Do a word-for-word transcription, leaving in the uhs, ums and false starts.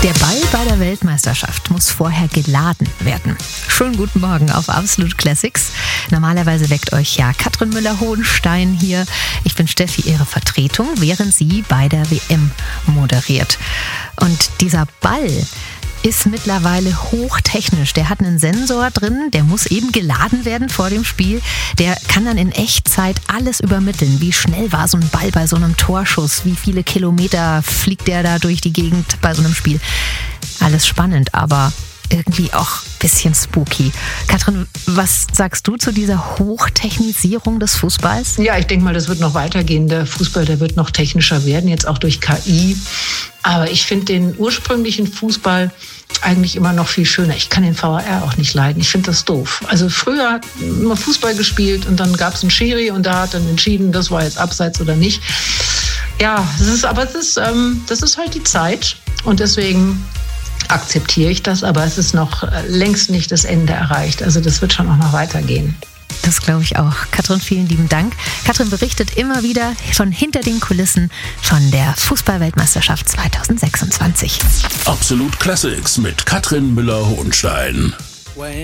Der Ball bei der Weltmeisterschaft muss vorher geladen werden. Schönen guten Morgen auf Absolut Classics. Normalerweise weckt euch ja Katrin Müller-Hohenstein hier. Ich bin Steffi, ihre Vertretung, während sie bei der W M moderiert. Und dieser Ball ist mittlerweile hochtechnisch. Der hat einen Sensor drin, der muss eben geladen werden vor dem Spiel. Der kann dann in Echtzeit alles übermitteln. Wie schnell war so ein Ball bei so einem Torschuss? Wie viele Kilometer fliegt der da durch die Gegend bei so einem Spiel? Alles spannend, aber irgendwie auch ein bisschen spooky. Katrin, was sagst du zu dieser Hochtechnisierung des Fußballs? Ja, ich denke mal, das wird noch weitergehen. Der Fußball, der wird noch technischer werden, jetzt auch durch K I. Aber ich finde den ursprünglichen Fußball eigentlich immer noch viel schöner. Ich kann den V A R auch nicht leiden. Ich finde das doof. Also früher hat man Fußball gespielt und dann gab es einen Schiri und der hat dann entschieden, das war jetzt abseits oder nicht. Ja, das ist, aber das ist, ähm, das ist halt die Zeit und deswegen akzeptiere ich das, aber es ist noch längst nicht das Ende erreicht. Also das wird schon auch noch weitergehen. Das glaube ich auch. Katrin, vielen lieben Dank. Katrin berichtet immer wieder von hinter den Kulissen von der Fußball-Weltmeisterschaft zwanzig sechsundzwanzig. Absolut Classics mit Katrin Müller-Hohenstein.